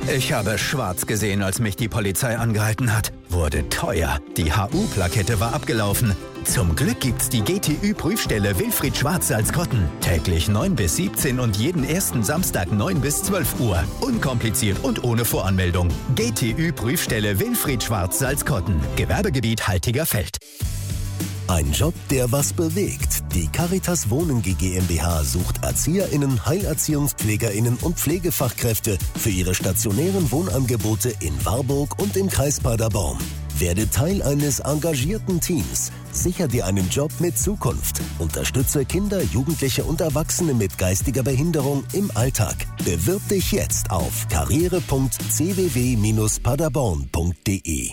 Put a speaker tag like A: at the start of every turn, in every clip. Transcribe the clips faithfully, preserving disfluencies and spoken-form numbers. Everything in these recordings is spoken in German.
A: Ich habe schwarz gesehen, als mich die Polizei angehalten hat. Wurde teuer. Die H U-Plakette war abgelaufen. Zum Glück gibt's die G T Ü-Prüfstelle Wilfried Schwarz Salzkotten. Täglich neun bis siebzehn und jeden ersten Samstag neun bis zwölf Uhr. Unkompliziert und ohne Voranmeldung. G T Ü-Prüfstelle Wilfried Schwarz Salzkotten. Gewerbegebiet Haltigerfeld.
B: Ein Job, der was bewegt. Die Caritas Wohnen GmbH sucht ErzieherInnen, HeilerziehungspflegerInnen und Pflegefachkräfte für ihre stationären Wohnangebote in Warburg und im Kreis Paderborn. Werde Teil eines engagierten Teams. Sichere dir einen Job mit Zukunft. Unterstütze Kinder, Jugendliche und Erwachsene mit geistiger Behinderung im Alltag. Bewirb dich jetzt auf karriere punkt c w w bindestrich paderborn punkt d e.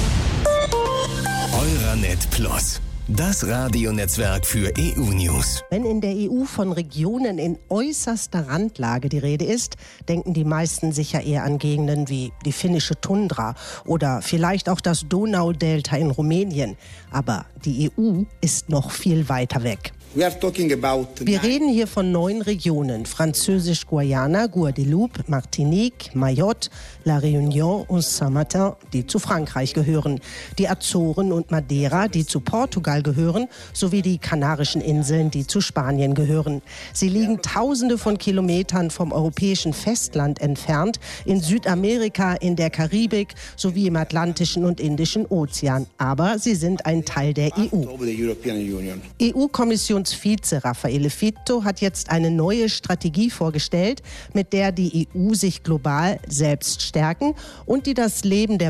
C: Euranet Plus. Das Radionetzwerk für E U-News.
D: Wenn in der E U von Regionen in äußerster Randlage die Rede ist, denken die meisten sicher eher an Gegenden wie die finnische Tundra oder vielleicht auch das Donaudelta in Rumänien. Aber die E U ist noch viel weiter weg.
E: We are talking about
D: Wir reden hier von neun Regionen: Französisch-Guayana, Guadeloupe, Martinique, Mayotte, La Réunion und Saint-Martin, die zu Frankreich gehören, die Azoren und Madeira, die zu Portugal gehören, sowie die Kanarischen Inseln, die zu Spanien gehören. Sie liegen tausende von Kilometern vom europäischen Festland entfernt, in Südamerika, in der Karibik sowie im Atlantischen und Indischen Ozean. Aber sie sind ein Teil der E U. E U-Kommissionsvize Raffaele Fitto hat jetzt eine neue Strategie vorgestellt, mit der die E U sich global selbst stärken und die das Leben der